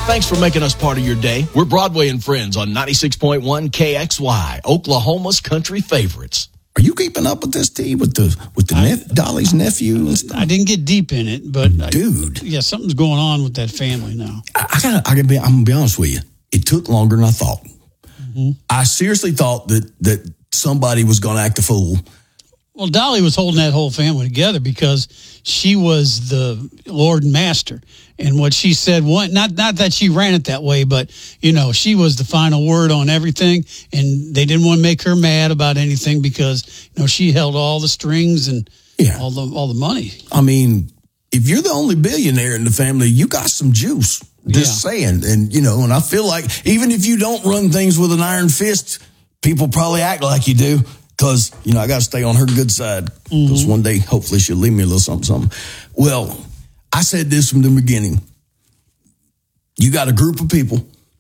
Thanks for making us part of your day. We're Broadway and Friends on 96.1 KXY, Oklahoma's country favorites. Are you keeping up with this, T, with Dolly's nephew and stuff? I didn't get deep in it, but dude, something's going on with that family now. I'm gonna be honest with you. It took longer than I thought. Mm-hmm. I seriously thought that somebody was going to act a fool. Well, Dolly was holding that whole family together because she was the Lord and Master. And what she said, not that she ran it that way, but, she was the final word on everything. And they didn't want to make her mad about anything because, she held all the strings and all the money. I mean, if you're the only billionaire in the family, you got some juice. Just saying. And, and I feel like even if you don't run things with an iron fist, people probably act like you do. Because, I got to stay on her good side. Because one day, hopefully, she'll leave me a little something. Well, I said this from the beginning. You got a group of people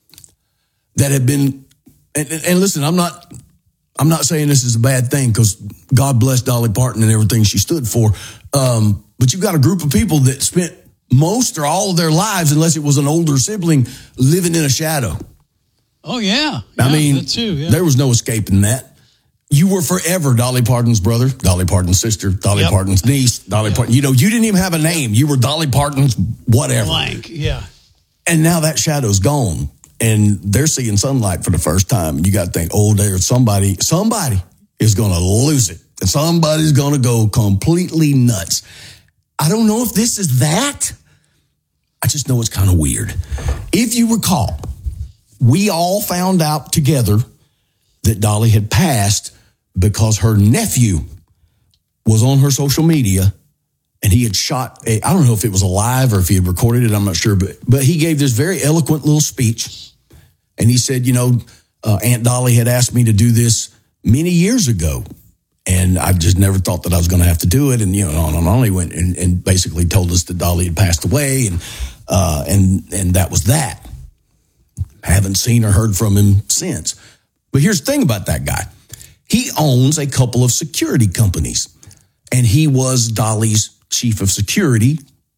that have been, and listen, I'm not saying this is a bad thing because God bless Dolly Parton and everything she stood for. But you got a group of people that spent most or all of their lives, unless it was an older sibling, living in a shadow. Oh, yeah. I mean, that too, there was no escaping that. You were forever Dolly Parton's brother, Dolly Parton's sister, Dolly Parton's niece, Dolly Parton. You didn't even have a name. You were Dolly Parton's whatever. Blank, yeah. And now that shadow's gone, and they're seeing sunlight for the first time. And you got to think, there's somebody is going to lose it. And somebody's going to go completely nuts. I don't know if this is that. I just know it's kind of weird. If you recall, we all found out together that Dolly had passed because her nephew was on her social media and he had shot I don't know if it was live or if he had recorded it, I'm not sure, but he gave this very eloquent little speech. And he said, Aunt Dolly had asked me to do this many years ago. And I just never thought that I was going to have to do it. And, on and on. He went and basically told us that Dolly had passed away. And that was that. Haven't seen or heard from him since. But here's the thing about that guy. He owns a couple of security companies. And he was Dolly's chief of security,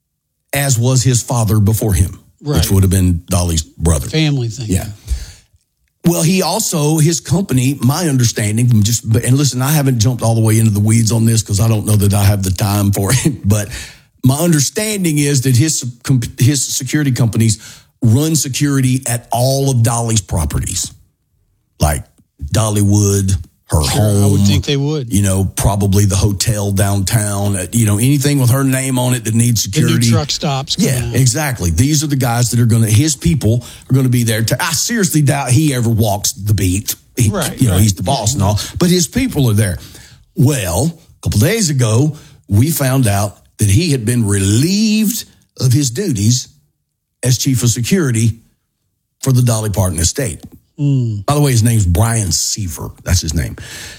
as was his father before him, which would have been Dolly's brother. Family thing. Yeah. Well, he also, his company, my understanding, and listen, I haven't jumped all the way into the weeds on this because I don't know that I have the time for it, but my understanding is that his security companies run security at all of Dolly's properties, like Dollywood, her home. I would think they would. Probably the hotel downtown, anything with her name on it that needs security. The new truck stops. Yeah, exactly. These are the guys that are his people are going to be there. I seriously doubt he ever walks the beat. He's the boss and all, but his people are there. Well, a couple of days ago, we found out that he had been relieved of his duties as chief of security for the Dolly Parton estate. By the way, his name's Brian Seaver. That's his name.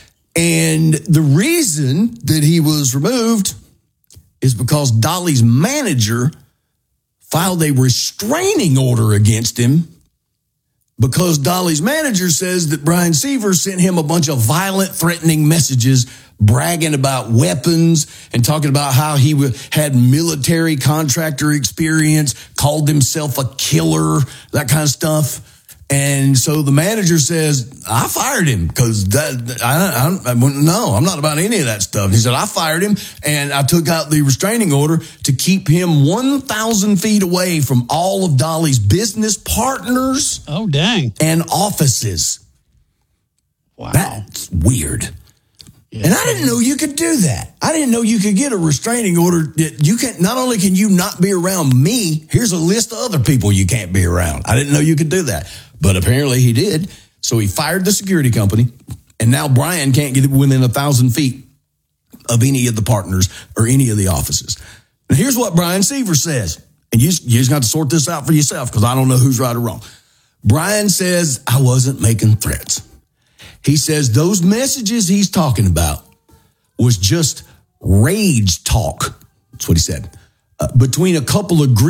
And the reason that he was removed is because Dolly's manager filed a restraining order against him because Dolly's manager says that Brian Seaver sent him a bunch of violent, threatening messages bragging about weapons and talking about how he had military contractor experience, called himself a killer, that kind of stuff. And so the manager says, I fired him because I'm not about any of that stuff. He said, I fired him and I took out the restraining order to keep him 1,000 feet away from all of Dolly's business partners. Oh, dang. And offices. Wow. That's weird. Yeah. And I didn't know you could do that. I didn't know you could get a restraining order that you can't, not only can you not be around me, here's a list of other people you can't be around. I didn't know you could do that. But apparently he did. So he fired the security company. And now Brian can't get within 1,000 feet of any of the partners or any of the offices. And here's what Brian Seaver says. And you just got to sort this out for yourself because I don't know who's right or wrong. Brian says, I wasn't making threats. He says those messages he's talking about was just rage talk. That's what he said. Between a couple of